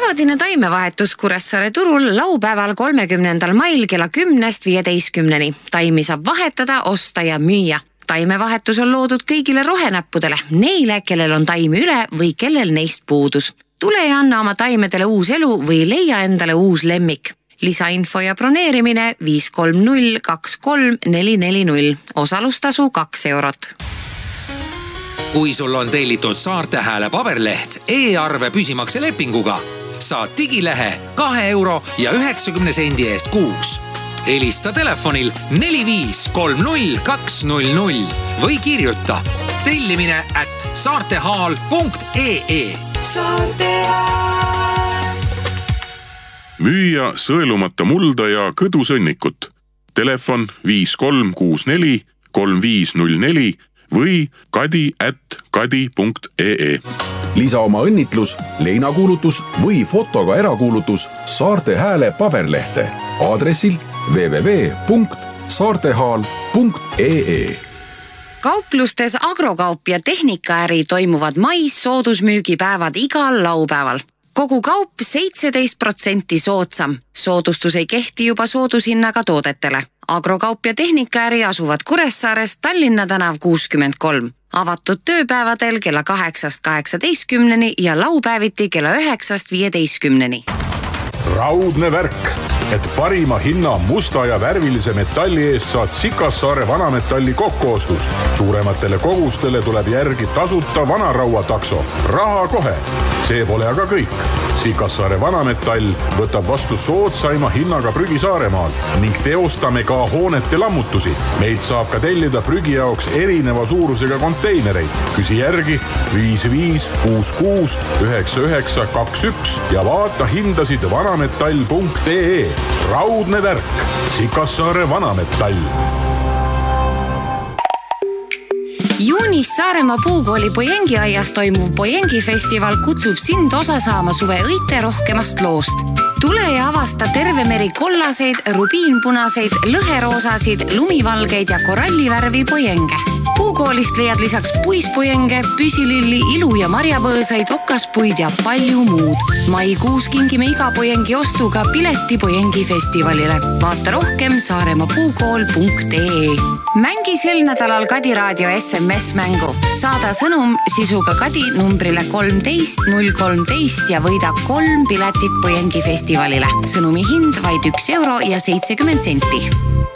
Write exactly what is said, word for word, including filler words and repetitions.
Kevadine taimevahetus Kuressaare turul laupäeval kolmekümnendal mail kella kümnest viieteistkümneni. Taimi saab vahetada, osta ja müüa. Taimevahetus on loodud kõigile rohenäppudele, neile, kellel on taimi üle või kellel neist puudus. Tule ja anna oma taimedele uus elu või leia endale uus lemmik. Lisainfo ja broneerimine viis kolm null kaks kolm neli neli null. Osalustasu kaks eurot. Kui sul on tellitud Saarte Hääle paberleht e-arve püsimakse lepinguga, saad digilehe kahe euro ja üheksakümne sendi eest kuus. Helista telefonil neli viis kolm null kaks null null või kirjuta tellimine at saartehaal punkt ee. Müüa sõelumata mulda ja kõdusõnnikut. Telefon viis kolm kuus neli kolm viis null neli või kadi at kadi punkt ee. Lisa oma õnnitlus, leinakuulutus või fotoga erakuulutus Saarte Hääle paberlehte aadressil w w w punkt saartehaal punkt ee. Kauplustes Agrokaup ja Tehnikaäri toimuvad mais soodusmüügipäevad igal laupäeval. Kogu kaup seitseteist protsenti soodsam. Soodustus ei kehti juba soodushinnaga toodetele. Agrokaup ja Tehnikaäri asuvad Kuressaares Tallinna tänav kuuskümmend kolm. Avatud tööpäevadel kella kaheksast kaheksateistkümneni ja laupäeviti kella üheksast viieteistkümneni. Raudne värk, et parima hinna musta ja värvilise metalli eest saad Sikassaare vanametalli kokkuostust. Suurematele kogustele tuleb järgi tasuta vanaraua takso. Raha kohe. See pole aga kõik. Sikassaare vanametall võtab vastu soodsaima hinnaga prügi Saaremaal ning teostame ka hoonete lammutusi. Meilt saab ka tellida prügi jaoks erineva suurusega konteinereid. Küsi järgi viis viis kuus kuus üheksa üheksa kaks üks ja vaata hindasid vanametall punkt ee. Raudne värk. Sikassaare vanametall. Juunis Saaremaa Puukooli Pojengiaias toimuv Pojengi festival kutsub sind osa saama suve õite rohkemast loost. Tule ja avasta terve meri kollaseid, rubiinpunaseid, lõheroosasid, lumivalgeid ja korallivärvi pojenge. Puukoolist leiad lisaks puispojenge, püsililli, ilu- ja marjapõõsaid, okaspuid ja palju muud. Maikuus kingime iga pojengi ostuga pileti Pojengi festivalile. Vaata rohkem saaremaa puukool punkt ee. Mängi sel nädalal Kadi Raadio S M S-mängu. Saada sõnum sisuga Kadi numbrile kolmteist null kolmteist ja võida kolm piletit Pojengi festivalile. Sõnumi hind vaid üks euro ja seitsekümmend senti.